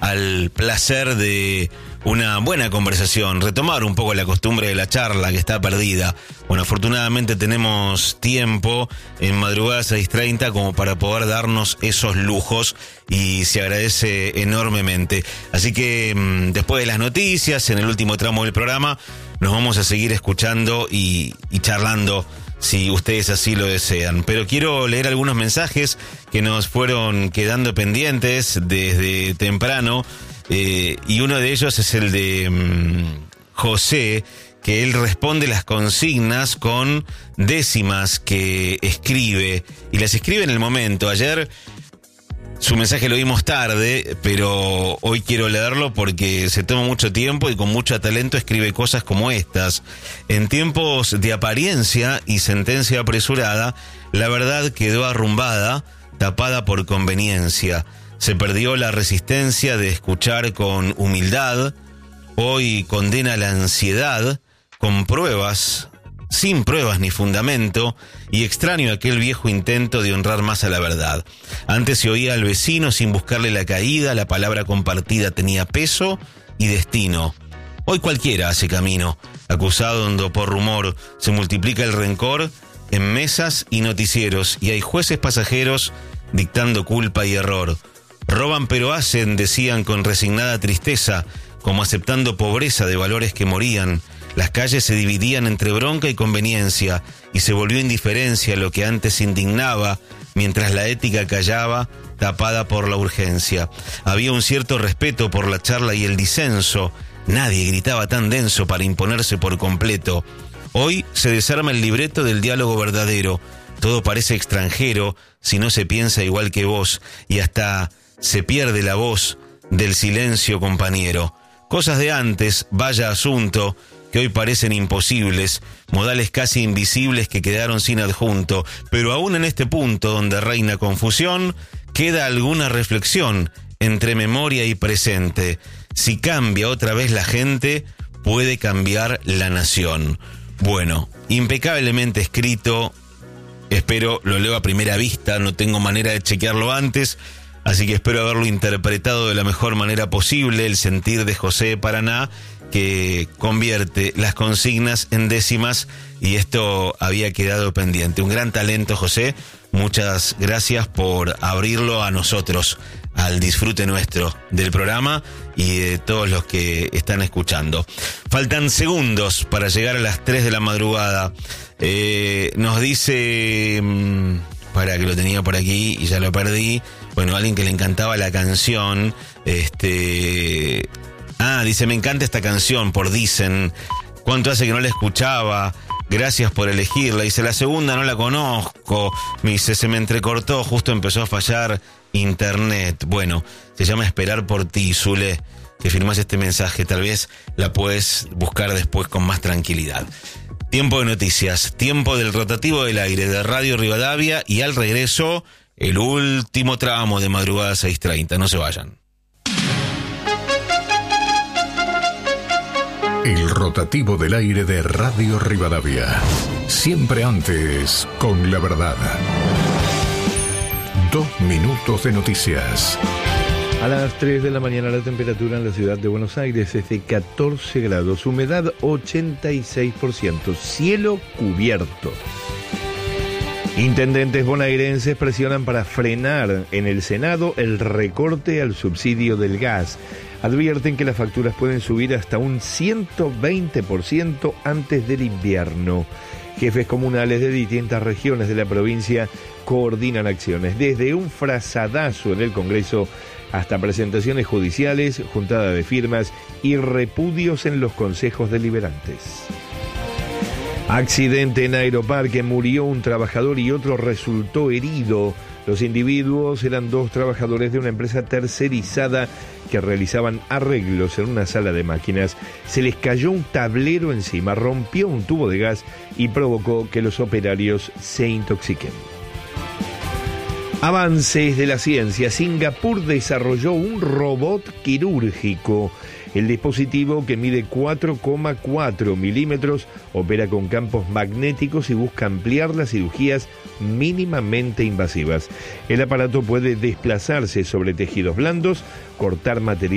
al placer de una buena conversación, retomar un poco la costumbre de la charla que está perdida. Bueno, afortunadamente tenemos tiempo en madrugada 6:30 como para poder darnos esos lujos y se agradece enormemente. Así que después de las noticias, en el último tramo del programa, nos vamos a seguir escuchando y charlando si ustedes así lo desean. Pero quiero leer algunos mensajes que nos fueron quedando pendientes desde temprano, y uno de ellos es el de José, que él responde las consignas con décimas que escribe, y las escribe en el momento. Ayer su mensaje lo vimos tarde, pero hoy quiero leerlo porque se toma mucho tiempo y con mucho talento escribe cosas como estas. En tiempos de apariencia y sentencia apresurada, la verdad quedó arrumbada, tapada por conveniencia. Se perdió la resistencia de escuchar con humildad. Hoy condena la ansiedad con pruebas, sin pruebas ni fundamento, y extraño aquel viejo intento de honrar más a la verdad. Antes se oía al vecino sin buscarle la caída, la palabra compartida tenía peso y destino. Hoy cualquiera hace camino, acusado por rumor, se multiplica el rencor en mesas y noticieros, y hay jueces pasajeros dictando culpa y error. Roban pero hacen, decían con resignada tristeza, como aceptando pobreza de valores que morían. Las calles se dividían entre bronca y conveniencia, y se volvió indiferencia lo que antes indignaba, mientras la ética callaba, tapada por la urgencia. Había un cierto respeto por la charla y el disenso. Nadie gritaba tan denso para imponerse por completo. Hoy se desarma el libreto del diálogo verdadero. Todo parece extranjero si no se piensa igual que vos, y hasta se pierde la voz del silencio compañero. Cosas de antes, vaya asunto, que hoy parecen imposibles, modales casi invisibles que quedaron sin adjunto, pero aún en este punto donde reina confusión, queda alguna reflexión entre memoria y presente. Si cambia otra vez la gente, puede cambiar la nación. Bueno, impecablemente escrito, espero lo leo a primera vista, no tengo manera de chequearlo antes, así que espero haberlo interpretado de la mejor manera posible, el sentir de José de Paraná, que convierte las consignas en décimas, y esto había quedado pendiente. Un gran talento, José. Muchas gracias por abrirlo a nosotros, al disfrute nuestro del programa y de todos los que están escuchando. Faltan segundos para llegar a las 3 de la madrugada. Nos dice, para que lo tenía por aquí y ya lo perdí, bueno, alguien que le encantaba la canción, dice, me encanta esta canción, por Dicen. ¿Cuánto hace que no la escuchaba? Gracias por elegirla. Dice, la segunda no la conozco. Me dice, se me entrecortó, justo empezó a fallar internet. Bueno, se llama Esperar por ti, Zule, que firmás este mensaje. Tal vez la puedes buscar después con más tranquilidad. Tiempo de noticias, tiempo del rotativo del aire de Radio Rivadavia, y al regreso, el último tramo de madrugada 6:30. No se vayan. El rotativo del aire de Radio Rivadavia. Siempre antes, con la verdad. 2 minutos de noticias. A las 3 de la mañana la temperatura en la ciudad de Buenos Aires es de 14 grados, humedad 86%, cielo cubierto. Intendentes bonaerenses presionan para frenar en el Senado el recorte al subsidio del gas. Advierten que las facturas pueden subir hasta un 120% antes del invierno. Jefes comunales de distintas regiones de la provincia coordinan acciones, desde un frazadazo en el Congreso hasta presentaciones judiciales, juntada de firmas y repudios en los consejos deliberantes. Accidente en Aeroparque, murió un trabajador y otro resultó herido. Los individuos eran 2 trabajadores de una empresa tercerizada que realizaban arreglos en una sala de máquinas. Se les cayó un tablero encima, rompió un tubo de gas y provocó que los operarios se intoxiquen. Avances de la ciencia. Singapur desarrolló un robot quirúrgico. El dispositivo, que mide 4,4 milímetros, opera con campos magnéticos y busca ampliar las cirugías mínimamente invasivas. El aparato puede desplazarse sobre tejidos blandos, cortar material